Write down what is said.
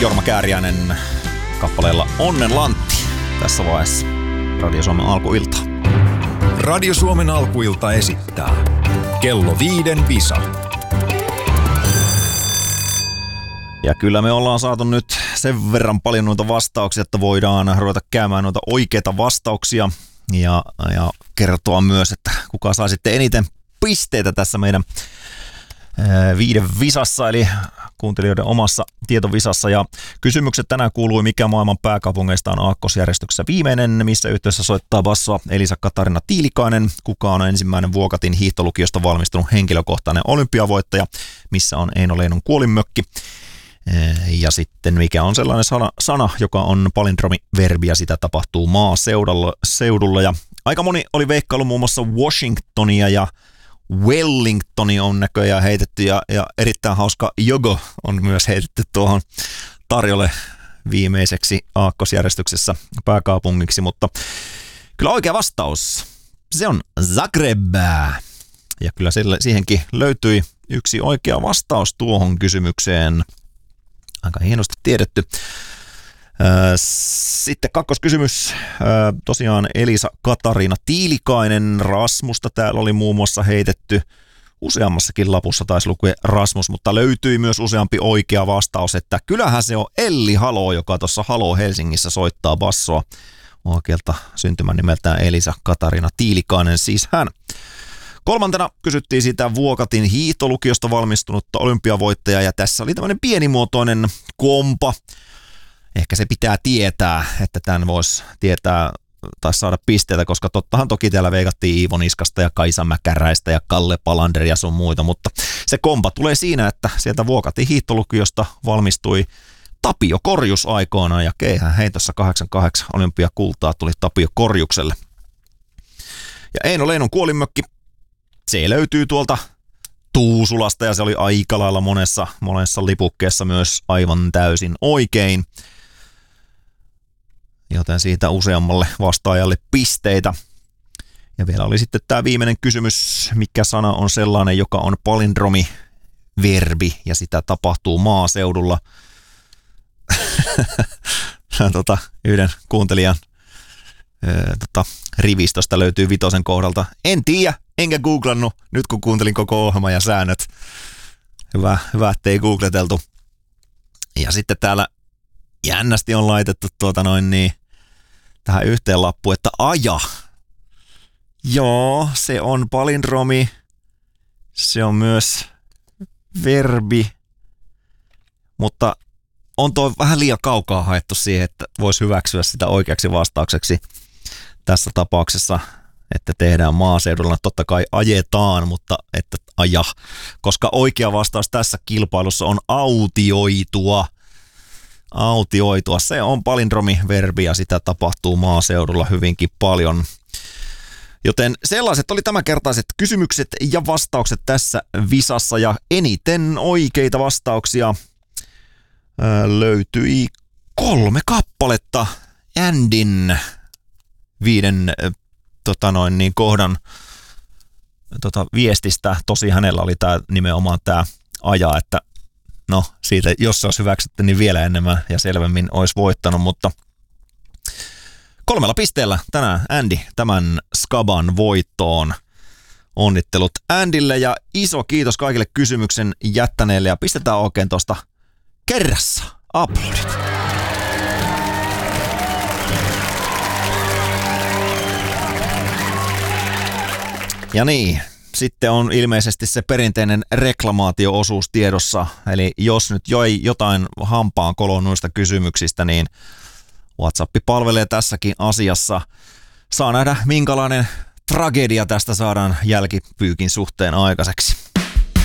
Jorma Kääriäinen kappaleella Onnen Lantti tässä vaiheessa Radio Suomen alkuilta. Radio Suomen alkuilta esittää Kello 5 visa. Ja kyllä me ollaan saatu nyt sen verran paljon noita vastauksia, että voidaan ruveta käymään noita oikeita vastauksia ja kertoa myös, että kuka saa sitten eniten pisteitä tässä meidän 5 visassa, eli kuuntelijoiden omassa tietovisassa. Ja kysymykset tänään kuului, mikä maailman pääkaupungeista on aakkosjärjestyksessä viimeinen, missä yhteydessä soittaa bassoa Elisa-Katarina Tiilikainen, kuka on ensimmäinen Vuokatin hiihtolukiosta valmistunut henkilökohtainen olympiavoittaja, missä on Eino Leinon kuolinmökki. Ja sitten mikä on sellainen sana, joka on palindromiverbi ja sitä tapahtuu maaseudulla. Ja aika moni oli veikkailu muun muassa Washingtonia ja Wellingtoni on näköjään heitetty ja erittäin hauska Jogo on myös heitetty tuohon tarjolle viimeiseksi aakkosjärjestyksessä pääkaupungiksi, mutta kyllä oikea vastaus, se on Zagreb. Ja kyllä siihenkin löytyi yksi oikea vastaus tuohon kysymykseen. Aika hienosti tiedetty. Sitten kakkoskysymys. Tosiaan Elisa-Katarina Tiilikainen, Rasmusta täällä oli muun muassa heitetty. Useammassakin lapussa taisi lukea Rasmus, mutta löytyi myös useampi oikea vastaus, että kyllähän se on Elli Halo, joka tuossa Halo Helsingissä soittaa bassoa. Oikealta syntymän nimeltään Elisa-Katarina Tiilikainen, siis hän. Kolmantena kysyttiin sitä Vuokatin hiihtolukiosta valmistunutta olympiavoittajaa, ja tässä oli tämmöinen pienimuotoinen kompa. Ehkä se pitää tietää, että tämän voisi tietää tai saada pisteitä, koska tottahan toki täällä veikattiin Iivo Niskasta ja Kaisa Mäkäräistä ja Kalle Palander ja sun muita, mutta se kompa tulee siinä, että sieltä Vuokatin hiihtolukiosta valmistui Tapio Korjus aikoinaan, ja keihään heitossa 88 olympiakultaa tuli Tapio Korjukselle. Ja Eino Leinon kuolinmökki, se löytyy tuolta Tuusulasta ja se oli aika lailla monessa lipukkeessa myös aivan täysin oikein. Joten siitä useammalle vastaajalle pisteitä. Ja vielä oli sitten tämä viimeinen kysymys, mikä sana on sellainen, joka on palindromiverbi ja sitä tapahtuu maaseudulla. Yhden kuuntelijan rivistöstä löytyy vitosen kohdalta. En tiedä, enkä googlannut nyt kun kuuntelin koko ohjelman ja säännöt. Hyvä ettei googleteltu. Ja sitten täällä jännästi on laitettu tähän yhteen lappuun, että aja. Joo, se on palindromi. Se on myös verbi. Mutta on tuo vähän liian kaukaa haettu siihen, että voisi hyväksyä sitä oikeaksi vastaukseksi tässä tapauksessa, että tehdään maaseudulla. Totta kai ajetaan, mutta että aja, koska oikea vastaus tässä kilpailussa on autioitua. Autioitua, se on palindromiverbi ja sitä tapahtuu maaseudulla hyvinkin paljon. Joten sellaiset oli tämänkertaiset kysymykset ja vastaukset tässä visassa, ja eniten oikeita vastauksia löytyi 3 kappaletta Andyn 5 kohdan viestistä. Tosi hänellä oli nimenomaan tämä aja, että no siitä, jos se olisi hyväksytty, niin vielä enemmän ja selvemmin olisi voittanut, mutta 3 pisteellä tänään Andy tämän Skaban voittoon. Onnittelut Andylle ja iso kiitos kaikille kysymyksen jättäneille, ja pistetään oikein tuosta kerrassa aplodit. Ja niin, sitten on ilmeisesti se perinteinen reklamaatio-osuus tiedossa, eli jos nyt joi jotain hampaan koloon noista kysymyksistä, niin WhatsApp palvelee tässäkin asiassa. Saa nähdä, minkälainen tragedia tästä saadaan jälkipyykin suhteen aikaiseksi.